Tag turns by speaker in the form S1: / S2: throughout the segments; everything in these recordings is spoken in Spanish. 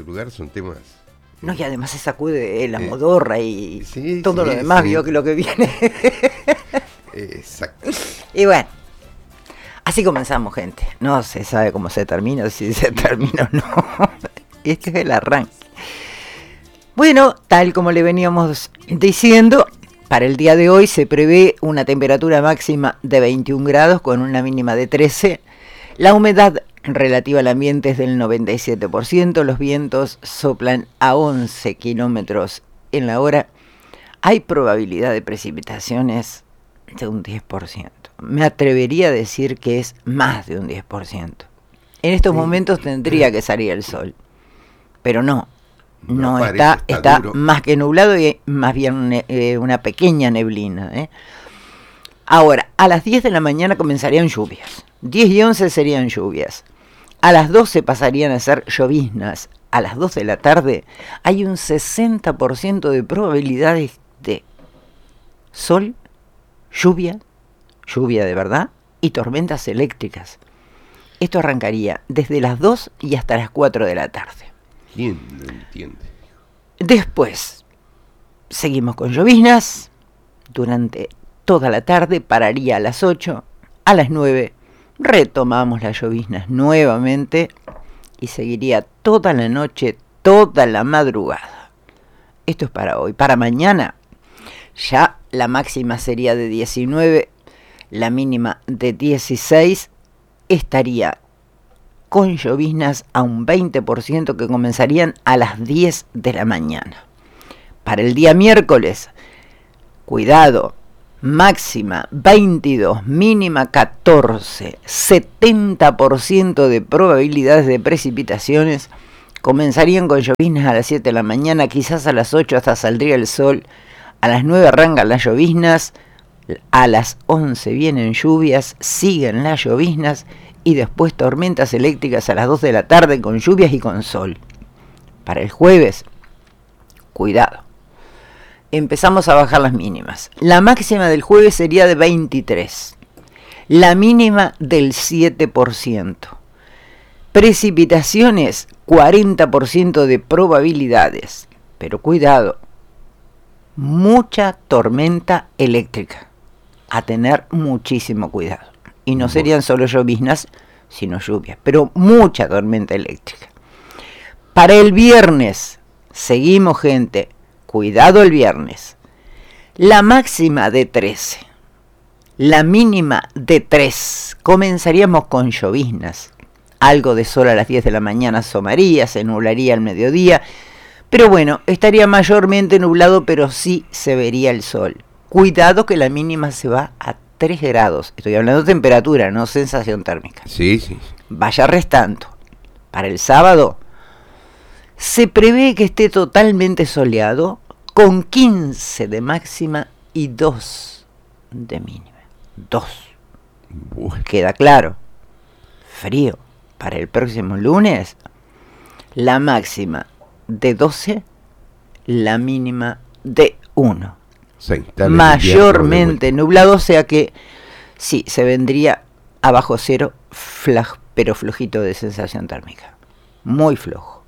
S1: su lugar, son temas...
S2: No, y además se sacude la modorra y todo lo demás,
S1: sí.
S2: vio que lo que viene.
S1: Exacto.
S2: Y bueno, así comenzamos, gente. No se sabe cómo se termina, si se termina o no. Este es el arranque. Bueno, tal como le veníamos diciendo, para el día de hoy se prevé una temperatura máxima de 21 grados con una mínima de 13. La humedad relativa al ambiente es del 97%, los vientos soplan a 11 kilómetros en la hora. Hay probabilidad de precipitaciones de un 10%. Me atrevería a decir que es más de un 10%. En estos momentos tendría que salir el sol, pero no está más que nublado y más bien una pequeña neblina. Ahora, a las 10 de la mañana comenzarían lluvias. 10 y 11 serían lluvias. A las 12 pasarían a ser lloviznas. A las 2 de la tarde hay un 60% de probabilidades de sol, lluvia de verdad, y tormentas eléctricas. Esto arrancaría desde las 2 y hasta las 4 de la tarde.
S1: ¿Quién lo entiende?
S2: Después, seguimos con lloviznas. Durante toda la tarde pararía a las 8, a las 9 retomamos las lloviznas nuevamente y seguiría toda la noche, toda la madrugada. Esto es para hoy. Para mañana ya la máxima sería de 19, la mínima de 16, estaría con lloviznas a un 20% que comenzarían a las 10 de la mañana. Para el día miércoles, cuidado, máxima 22, mínima 14, 70% de probabilidades de precipitaciones. Comenzarían con lloviznas a las 7 de la mañana, quizás a las 8 hasta saldría el sol. A las 9 arrancan las lloviznas, a las 11 vienen lluvias, siguen las lloviznas y después tormentas eléctricas a las 2 de la tarde con lluvias y con sol. Para el jueves, cuidado. Empezamos a bajar las mínimas. La máxima del jueves sería de 23. La mínima del 7%. Precipitaciones, 40% de probabilidades. Pero cuidado, mucha tormenta eléctrica. A tener muchísimo cuidado. Y no serían solo lloviznas, sino lluvias. Pero mucha tormenta eléctrica. Para el viernes, seguimos, gente. Cuidado el viernes. La máxima de 13. La mínima de 3. Comenzaríamos con lloviznas. Algo de sol a las 10 de la mañana asomaría, se nublaría al mediodía. Pero bueno, estaría mayormente nublado, pero sí se vería el sol. Cuidado que la mínima se va a 3 grados. Estoy hablando de temperatura, no sensación térmica.
S1: Sí.
S2: Vaya restando. Para el sábado se prevé que esté totalmente soleado, con 15 de máxima y 2 de mínima. 2.
S1: Bueno.
S2: Queda claro. Frío. Para el próximo lunes, la máxima de 12, la mínima de 1. Mayormente nublado, o sea que sí, se vendría abajo cero, pero flojito de sensación térmica. Muy flojo.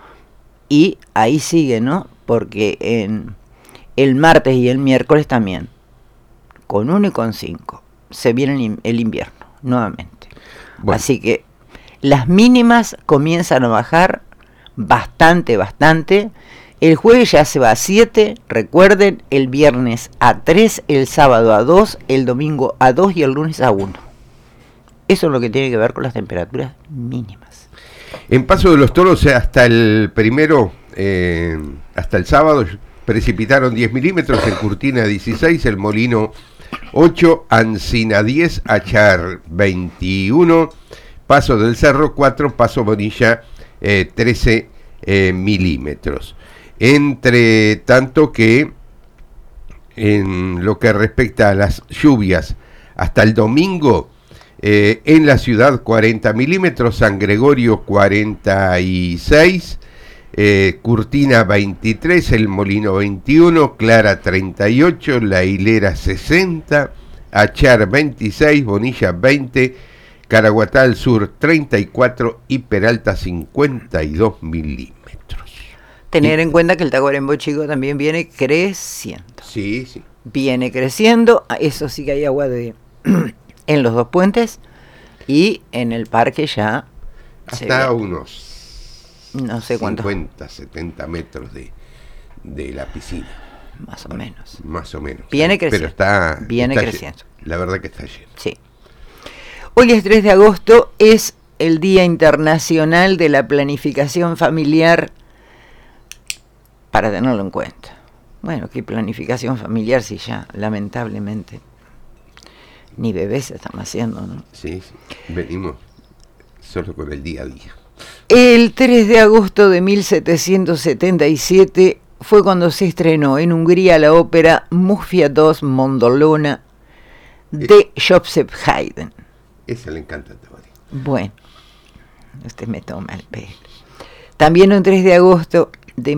S2: Y ahí sigue, ¿no? Porque en el martes y el miércoles también, con 1 y con 5, se viene el invierno nuevamente. Bueno. Así que las mínimas comienzan a bajar bastante. El jueves ya se va a 7, recuerden, el viernes a 3, el sábado a 2, el domingo a 2 y el lunes a 1. Eso es lo que tiene que ver con las temperaturas mínimas.
S1: En Paso de los Toros hasta el primero, hasta el sábado, precipitaron 10 milímetros, en Curtina 16, El Molino 8, Ancina 10, Achar 21, Paso del Cerro 4, Paso Bonilla 13 milímetros. Entre tanto que en lo que respecta a las lluvias hasta el domingo, en la ciudad 40 milímetros, San Gregorio 46, Curtina 23, El Molino 21, Clara 38, La Hilera 60, Achar 26, Bonilla 20, Caraguatá al sur 34 y Peralta 52 milímetros.
S2: Tener en cuenta que el Tacuarembó chico también viene creciendo.
S1: Sí, sí.
S2: Viene creciendo, eso sí que hay agua de en los dos puentes y en el parque ya
S1: hasta unos
S2: no sé
S1: 50, 70 metros de la piscina.
S2: Más o menos.
S1: Más o menos.
S2: Viene creciendo.
S1: Pero
S2: viene
S1: está
S2: creciendo.
S1: La verdad que está lleno.
S2: Sí. Hoy es 3 de agosto, es el Día Internacional de la Planificación Familiar, para tenerlo en cuenta. Bueno, ¿qué planificación familiar si ya, lamentablemente, ni bebés estamos haciendo, ¿no?
S1: Sí, sí. Venimos solo con el día a día.
S2: El 3 de agosto de 1777 fue cuando se estrenó en Hungría la ópera Mufia II Mondolona de Joseph Haydn.
S1: Esa le encanta a Tabaré.
S2: Bueno, usted me toma el pelo. También un 3 de agosto de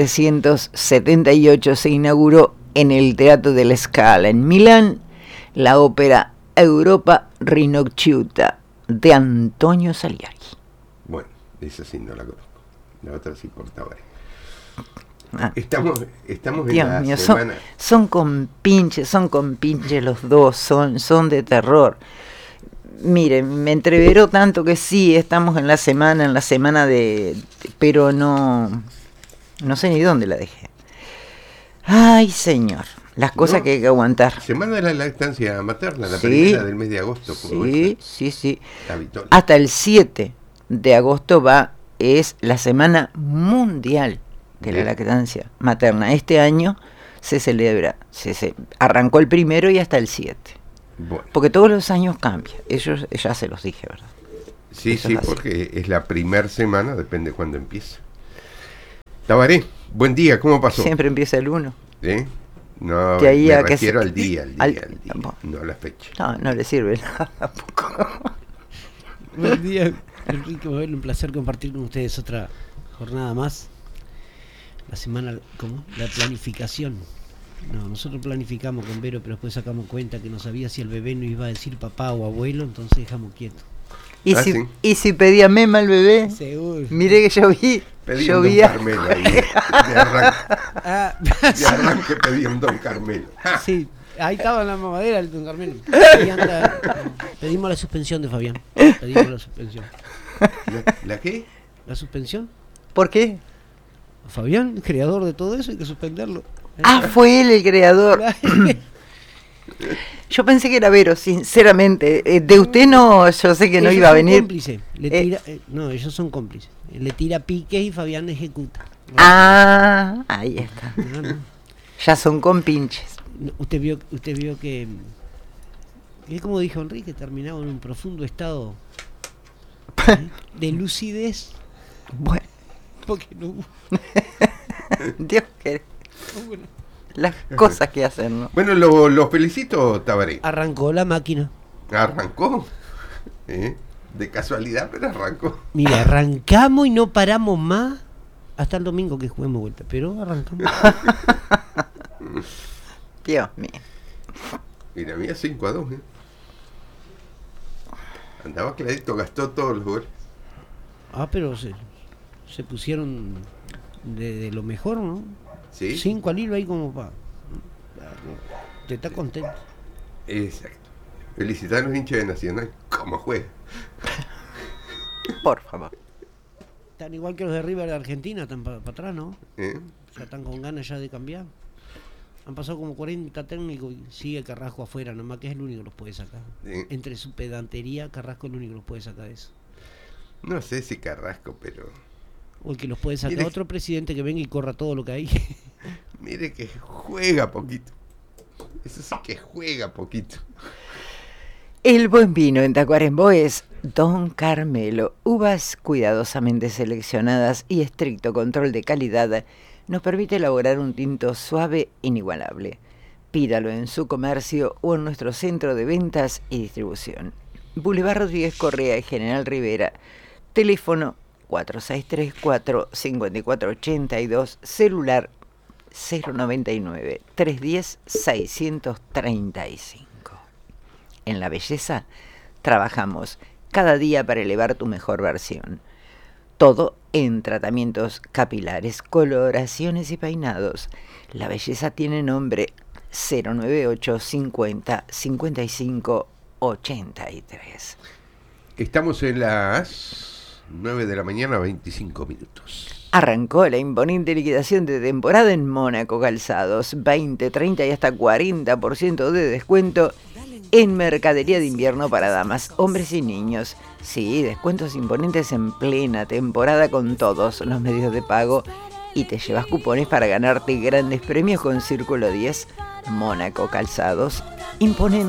S2: 1778 se inauguró en el Teatro della Scala en Milán la ópera Europa Rinocchiuta de Antonio Salieri.
S1: Bueno, esa sí no la conozco. La otra sí por Tabaré.
S2: Ah.
S1: Estamos en
S2: Dios
S1: la
S2: mío,
S1: semana.
S2: son compinches los dos, son de terror. Miren, me entreveró tanto que sí, estamos en la semana pero no sé ni dónde la dejé. Ay, señor, las cosas que hay que aguantar.
S1: Semana de la lactancia materna, la
S2: Sí,
S1: primera del mes de agosto.
S2: Sí.
S1: Habitual.
S2: Hasta el 7 de agosto es la Semana Mundial de la Lactancia Materna. Este año se celebra, se arrancó el 1 y hasta el 7.
S1: Bueno.
S2: Porque todos los años cambia. Ellos ya se los dije, ¿verdad?
S1: Sí,
S2: Eso
S1: sí,
S2: es así.
S1: porque es la primera semana, depende de cuándo empieza. Tabaré, buen día, ¿cómo pasó?
S2: Siempre empieza el 1.
S1: No,
S2: De ahí
S1: me
S2: a que
S1: refiero
S2: se-
S1: al día,
S2: Bueno.
S1: no a la fecha.
S2: No le sirve nada tampoco.
S3: Buen día, Enrique. Un placer compartir con ustedes otra jornada más. La semana, ¿cómo? La planificación. No, nosotros planificamos con Vero, pero después sacamos cuenta que no sabía si el bebé no iba a decir papá o abuelo, entonces dejamos quieto.
S2: ¿Y
S1: Sí.
S2: si pedía mema el bebé?
S3: Seguro.
S2: Mire que
S1: Pedí un Don Carmelo ahí, de arranque pedí un Don Carmelo.
S3: Sí, ahí estaba en la mamadera el Don Carmelo. Ahí anda. Pedimos la suspensión de Fabián. Pedimos la suspensión.
S1: ¿La qué?
S3: ¿La suspensión?
S2: ¿Por qué?
S3: Fabián, creador de todo eso, hay que suspenderlo.
S2: Fue él el creador. Yo pensé que era Vero, sinceramente. De usted no, yo sé que no
S3: Ellos
S2: iba a
S3: son
S2: venir.
S3: Cómplices. No, ellos son cómplices. Le tira piques y Fabián ejecuta.
S2: Ahí está.
S3: No.
S2: Ya son compinches.
S3: Usted vio que es como dijo Enrique, terminaba en un profundo estado de lucidez.
S2: Bueno,
S3: Porque no hubo.
S2: Dios quiere. Las cosas que hacen, ¿no?
S1: Bueno, lo felicito, Tabaré.
S3: Arrancó la máquina.
S1: Arrancó. De casualidad, pero arrancó.
S3: Mira, arrancamos y no paramos más hasta el domingo que juguemos vuelta, pero arrancamos.
S2: Dios mío.
S1: Mira, mía 5-2. Andaba clarito, gastó todos los goles.
S3: Pero se pusieron de lo mejor, ¿no?
S1: Sí.
S3: 5 al hilo ahí como para. Te está contento.
S1: Exacto. Felicitar a los hinchas de Nacional. ¿Cómo juega?
S2: Por favor.
S3: Están igual que los de River de Argentina, están para atrás, ¿no?
S1: ¿Eh?
S3: Ya están con ganas ya de cambiar. Han pasado como 40 técnicos y sigue Carrasco afuera, nomás que es el único que los puede sacar.
S1: Sí.
S3: Entre su pedantería, Carrasco es el único que los puede sacar de eso.
S1: No sé si Carrasco, pero
S3: O el que los puede sacar
S1: Mire.
S3: otro presidente que venga y corra todo lo que hay.
S1: mire que juega poquito. Eso sí que juega poquito.
S2: El buen vino en Tacuarembó es Don Carmelo. Uvas cuidadosamente seleccionadas y estricto control de calidad nos permite elaborar un tinto suave e inigualable. Pídalo en su comercio o en nuestro centro de ventas y distribución. Boulevard Rodríguez Correa y General Rivera. Teléfono 4634-5482. Celular 099-310-635. En la belleza trabajamos cada día para elevar tu mejor versión. Todo en tratamientos capilares, coloraciones y peinados. La belleza tiene nombre. 098 50 55 83.
S1: Estamos en las 9 de la mañana, 25 minutos.
S2: Arrancó la imponente liquidación de temporada en Mónaco Calzados. 20, 30 y hasta 40% de descuento en mercadería de invierno para damas, hombres y niños. Sí, descuentos imponentes en plena temporada con todos los medios de pago. Y te llevas cupones para ganarte grandes premios con Círculo 10. Mónaco Calzados. Imponente.